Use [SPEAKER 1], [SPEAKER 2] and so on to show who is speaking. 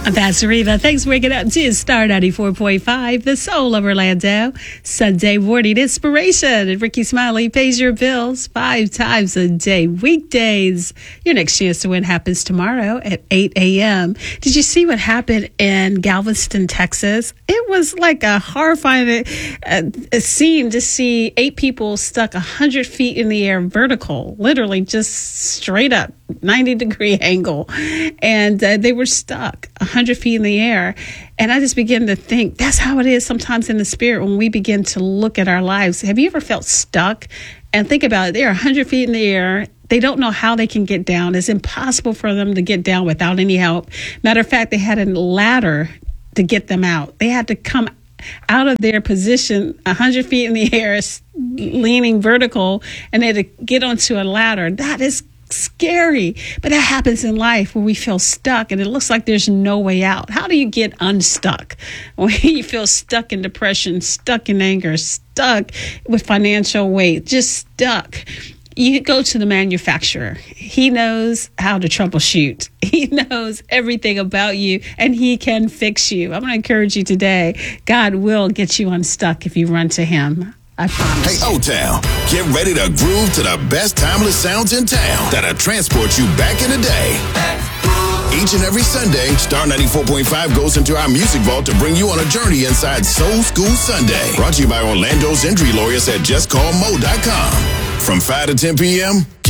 [SPEAKER 1] I'm Pastor Reva. Thanks for waking up to Star 94.5, the soul of Orlando. Sunday morning inspiration. And Ricky Smiley pays your bills 5 times a day, weekdays. Your next chance to win happens tomorrow at 8 a.m. Did you see what happened in Galveston, Texas? It was like a horrifying scene to see 8 people stuck 100 feet in the air vertical, literally just straight up, 90-degree angle. And they were stuck 100 feet in the air. And I just began to think that's how it is sometimes in the spirit when we begin to look at our lives. Have you ever felt stuck? And think about it. They're 100 feet in the air. They don't know how they can get down. It's impossible for them to get down without any help. Matter of fact, they had a ladder to get them out. They had to come out of their position 100 feet in the air, leaning vertical, and they had to get onto a ladder. That is scary, but that happens in life where we feel stuck and it looks like there's no way out. How do you get unstuck when you feel stuck in depression, stuck in anger, stuck with financial weight, just stuck? You go to the manufacturer. He knows how to troubleshoot. He knows everything about you, and he can fix you. I'm going to encourage you today. God will get you unstuck if you run to him. I promise.
[SPEAKER 2] Hey, O-Town, get ready to groove to the best timeless sounds in town that'll transport you back in the day. Each and every Sunday, Star 94.5 goes into our music vault to bring you on a journey inside Soul School Sunday. Brought to you by Orlando's injury lawyers at justcallmo.com. From 5 to 10 p.m.,